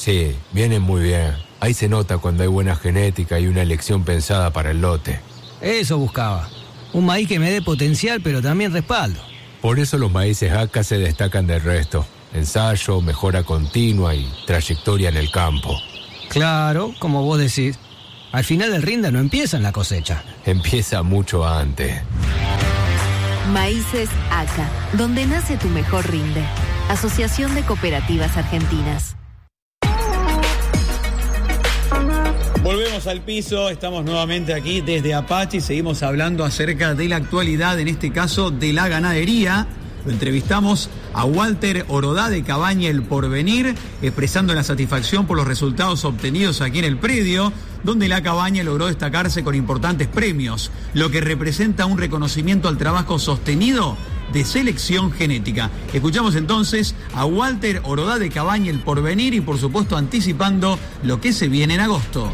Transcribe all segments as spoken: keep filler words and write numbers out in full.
Sí, vienen muy bien. Ahí se nota cuando hay buena genética y una elección pensada para el lote. Eso buscaba. Un maíz que me dé potencial, pero también respaldo. Por eso los maíces A C A se destacan del resto. Ensayo, mejora continua y trayectoria en el campo. Claro, como vos decís. Al final del rinda no empieza en la cosecha. Empieza mucho antes. Maíces A C A, donde nace tu mejor rinde. Asociación de Cooperativas Argentinas. Volvemos al piso, estamos nuevamente aquí desde Apache y seguimos hablando acerca de la actualidad, en este caso de la ganadería. Lo entrevistamos a Walter Orodá de Cabaña El Porvenir, expresando la satisfacción por los resultados obtenidos aquí en el predio, donde la cabaña logró destacarse con importantes premios, lo que representa un reconocimiento al trabajo sostenido de selección genética. Escuchamos entonces a Walter Orodá de Cabaña El Porvenir y por supuesto anticipando lo que se viene en agosto.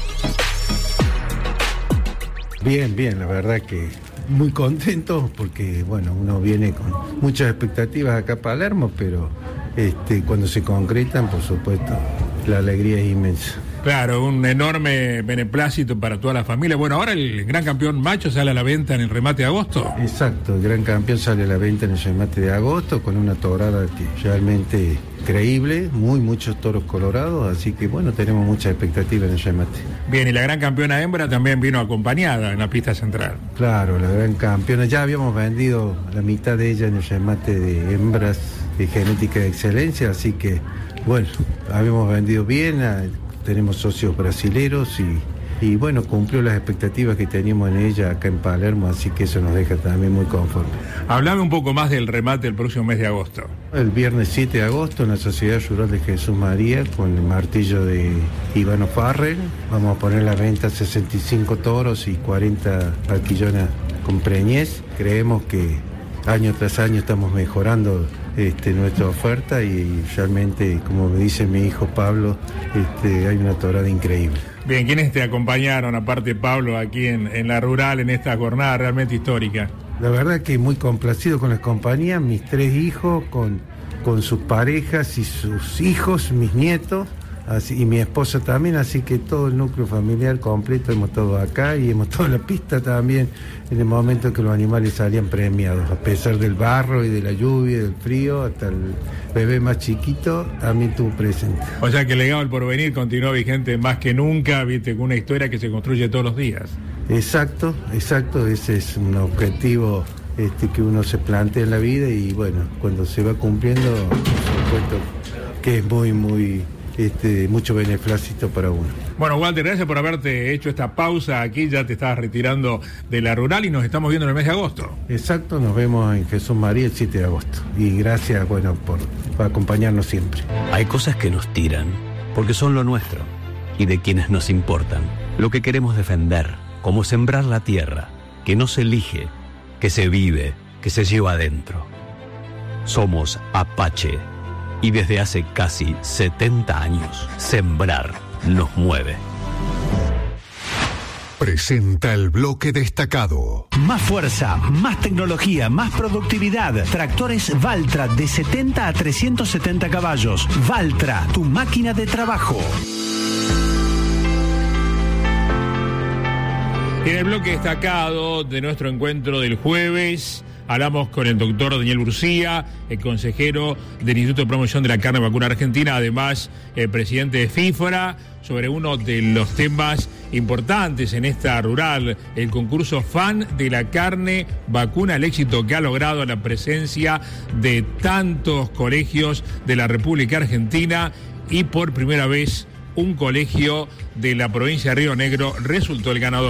Bien, bien, la verdad que muy contento porque, bueno, uno viene con muchas expectativas acá a Palermo, pero este, cuando se concretan, por supuesto, la alegría es inmensa. Claro, un enorme beneplácito para toda la familia. Bueno, ahora el gran campeón macho sale a la venta en el remate de agosto. Exacto, el gran campeón sale a la venta en el remate de agosto con una torada que realmente creíble, muy muchos toros colorados, así que bueno, tenemos mucha expectativa en el remate. Bien, y la gran campeona hembra también vino acompañada en la pista central. Claro, la gran campeona, ya habíamos vendido la mitad de ella en el remate de hembras de genética de excelencia, así que bueno, habíamos vendido bien, a, tenemos socios brasileros y, y bueno, cumplió las expectativas que teníamos en ella acá en Palermo, así que eso nos deja también muy conformes. Hablame un poco más del remate el próximo mes de agosto. El viernes siete de agosto en la Sociedad Rural de Jesús María, con el martillo de Ivano Farrell, vamos a poner a la venta sesenta y cinco toros y cuarenta alquillonas con preñez. Creemos que año tras año estamos mejorando Este, nuestra oferta y realmente, como me dice mi hijo Pablo, este, hay una torada increíble. Bien, ¿quiénes te acompañaron, aparte de Pablo, aquí en, en la rural, en esta jornada realmente histórica? La verdad que muy complacido con las compañías, mis tres hijos, con, con sus parejas y sus hijos, mis nietos, así, y mi esposa también, así que todo el núcleo familiar completo hemos estado acá y hemos estado en la pista también en el momento que los animales salían premiados, a pesar del barro y de la lluvia y del frío, hasta el bebé más chiquito también estuvo presente. O sea que el legado del porvenir continúa vigente más que nunca, viste, con una historia que se construye todos los días. Exacto, exacto, ese es un objetivo este, que uno se plantea en la vida y bueno, cuando se va cumpliendo, por supuesto que es muy, muy... Este, mucho beneplácito para uno. Bueno, Walter, gracias por haberte hecho esta pausa aquí, ya te estabas retirando de la rural y nos estamos viendo en el mes de agosto. Exacto, nos vemos en Jesús María el siete de agosto y gracias, bueno, por, por acompañarnos siempre. Hay cosas que nos tiran porque son lo nuestro y de quienes nos importan, lo que queremos defender, como sembrar la tierra, que no se elige, que se vive, que se lleva adentro. Somos Apache. Y desde hace casi setenta años, sembrar nos mueve. Presenta el bloque destacado. Más fuerza, más tecnología, más productividad. Tractores Valtra de setenta a trescientos setenta caballos. Valtra, tu máquina de trabajo. En el bloque destacado de nuestro encuentro del jueves, hablamos con el doctor Daniel Urcía, el consejero del Instituto de Promoción de la Carne Vacuna Argentina, además el presidente de FIFRA, sobre uno de los temas importantes en esta rural, el concurso Fan de la Carne Vacuna, el éxito que ha logrado la presencia de tantos colegios de la República Argentina y por primera vez un colegio de la provincia de Río Negro resultó el ganador.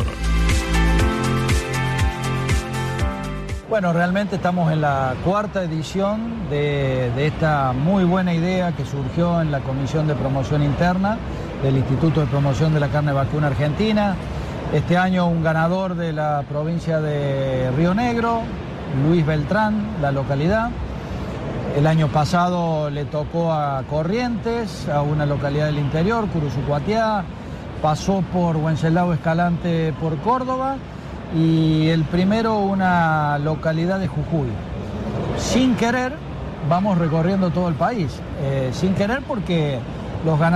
Bueno, realmente estamos en la cuarta edición de, de esta muy buena idea que surgió en la Comisión de Promoción Interna del Instituto de Promoción de la Carne Vacuna Argentina. Este año un ganador de la provincia de Río Negro, Luis Beltrán, la localidad. El año pasado le tocó a Corrientes, a una localidad del interior, Curuzucuatiá, pasó por Wenceslao Escalante por Córdoba, y el primero una localidad de Jujuy. Sin querer, vamos recorriendo todo el país, eh, sin querer porque los ganadores